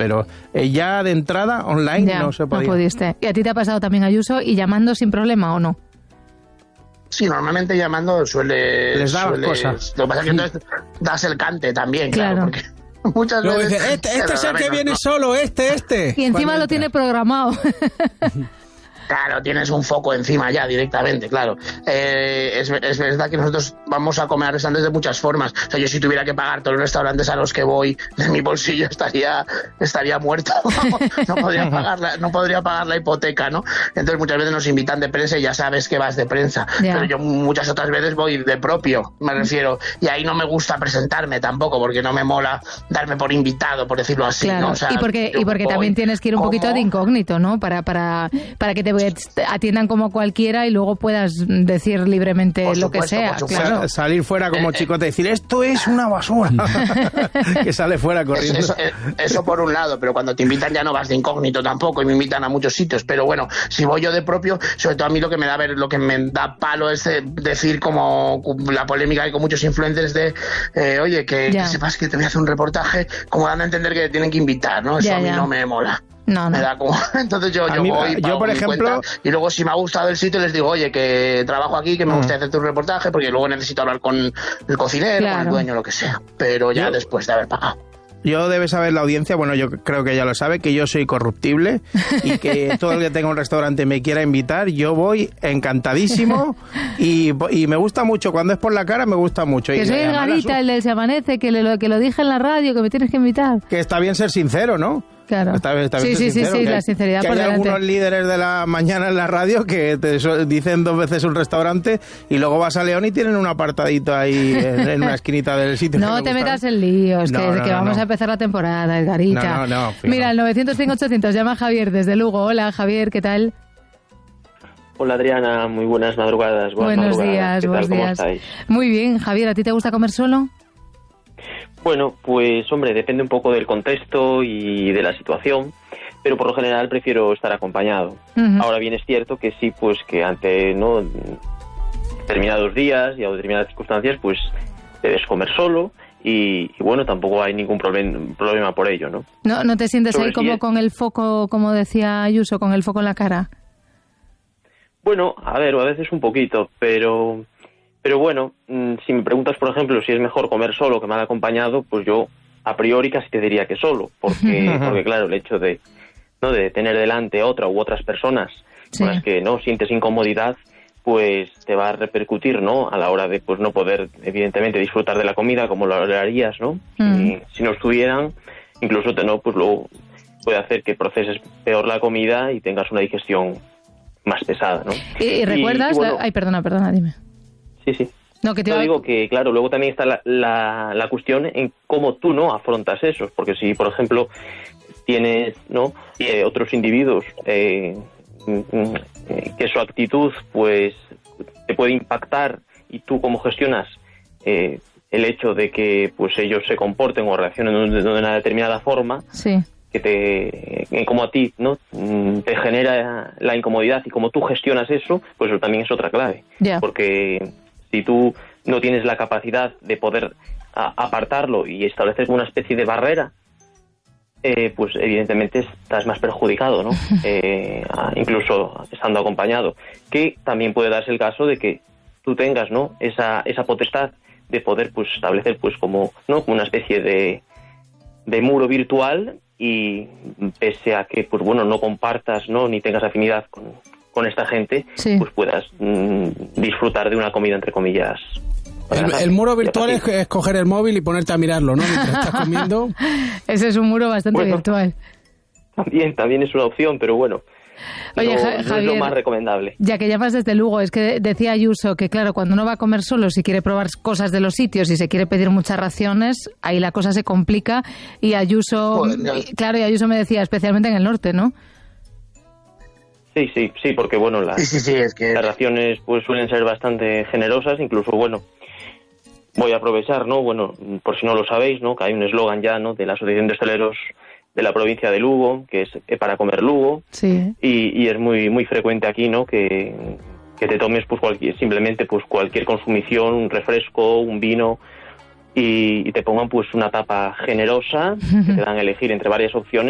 pero ya de entrada online ya, no se podía. No pudiste. ¿Y a ti te ha pasado también, Ayuso, y llamando sin problema o no? Sí, normalmente llamando les da cosas. Lo que pasa es que entonces das el cante también, claro, porque muchas luego veces... Dice, este es el que viene solo, este. Y encima lo tiene programado. Claro, tienes un foco encima ya directamente, claro. Es verdad que nosotros vamos a comer a restaurantes de muchas formas. O sea, yo si tuviera que pagar todos los restaurantes a los que voy de mi bolsillo estaría muerto. No podría pagar la hipoteca, ¿no? Entonces muchas veces nos invitan de prensa y ya sabes que vas de prensa. Yeah. Pero yo muchas otras veces voy de propio, me refiero. Y ahí no me gusta presentarme tampoco, porque no me mola darme por invitado, por decirlo así, claro. ¿no? O sea, y porque también tienes que ir un poquito de incógnito, ¿no? Para que te atiendan como cualquiera y luego puedas decir libremente por lo supuesto, que sea. Claro. Salir fuera como chicote y decir, esto es una basura. Que sale fuera corriendo. Eso por un lado, pero cuando te invitan ya no vas de incógnito tampoco, y me invitan a muchos sitios. Pero bueno, si voy yo de propio, sobre todo a mí lo que me da palo es decir, como la polémica que hay con muchos influencers de oye, que sepas que te voy a hacer un reportaje, como dando a entender que te tienen que invitar, ¿no? Eso a mí no me mola. No. Me da como... Entonces yo voy, por ejemplo, y luego si me ha gustado el sitio les digo, oye, que trabajo aquí, que me gustaría hacerte un reportaje, porque luego necesito hablar con el cocinero, con el dueño, lo que sea. Pero ya después de haber pagado. Yo debe saber la audiencia, bueno, yo creo que ya lo sabe, que yo soy corruptible y que todo el que tenga un restaurante me quiera invitar, yo voy encantadísimo y me gusta mucho, cuando es por la cara me gusta mucho. Que soy el Garita, el del Se Amanece, que lo dije en la radio, que me tienes que invitar. Que está bien ser sincero, ¿no? Claro. Está bien sí, sincero, la sinceridad que por hay delante. algunos líderes de la mañana en la radio que te dicen 2 veces un restaurante y luego vas a León y tienen un apartadito ahí en una esquinita del sitio. No te metas en líos, que vamos a empezar la temporada, Edgarita. No. Mira, el 905-800, llama a Javier desde Lugo. Hola, Javier, ¿qué tal? Hola, Adriana, muy buenas madrugadas. Buenos días. ¿Cómo estáis? Muy bien, Javier, ¿a ti te gusta comer solo? Bueno, pues hombre, depende un poco del contexto y de la situación, pero por lo general prefiero estar acompañado. Uh-huh. Ahora bien, es cierto que sí, pues que ante determinados días y a determinadas circunstancias, pues debes comer solo y bueno, tampoco hay ningún problema por ello, ¿no? ¿No te sientes ahí como con el foco, como decía Ayuso, con el foco en la cara? Bueno, a veces un poquito, pero bueno, si me preguntas, por ejemplo, si es mejor comer solo que mal acompañado, pues yo a priori casi te diría que solo, porque claro, el hecho de tener delante otra u otras personas con las que no sientes incomodidad, pues te va a repercutir, ¿no? A la hora de pues no poder, evidentemente, disfrutar de la comida como lo harías, ¿no? Si no estuvieran, incluso pues luego puede hacer que proceses peor la comida y tengas una digestión más pesada, ¿no? ¿Y recuerdas? Bueno, ay, perdona, dime. Sí. No, que yo digo que, claro, luego también está la cuestión en cómo tú no afrontas eso, porque si, por ejemplo, tienes otros individuos que su actitud pues te puede impactar y tú cómo gestionas el hecho de que pues ellos se comporten o reaccionen de una determinada forma, que como a ti te genera la incomodidad y cómo tú gestionas eso, pues eso también es otra clave, porque si tú no tienes la capacidad de poder apartarlo y establecer una especie de barrera, pues evidentemente estás más perjudicado, ¿no? Incluso estando acompañado. Que también puede darse el caso de que tú tengas, ¿no? esa potestad de poder pues establecer pues como una especie de muro virtual y pese a que pues bueno no compartas ni tengas afinidad con esta gente, pues puedas disfrutar de una comida entre comillas. El muro virtual es coger el móvil y ponerte a mirarlo, ¿no? Mientras estás comiendo. Ese es un muro bastante virtual. También es una opción, pero bueno. Oye, Javier, no es lo más recomendable. Ya que llamas desde Lugo, es que decía Ayuso que claro, cuando uno va a comer solo, si quiere probar cosas de los sitios y se quiere pedir muchas raciones, ahí la cosa se complica y Ayuso, y Ayuso me decía, especialmente en el norte, ¿no? Sí, porque bueno, las raciones pues suelen ser bastante generosas, incluso bueno, voy a aprovechar, bueno, por si no lo sabéis, que hay un eslogan ya, de la Asociación de Hosteleros de la provincia de Lugo, que es para comer Lugo, y es muy muy frecuente aquí, que te tomes pues simplemente pues cualquier consumición, un refresco, un vino, y te pongan pues una tapa generosa, que te dan a elegir entre varias opciones.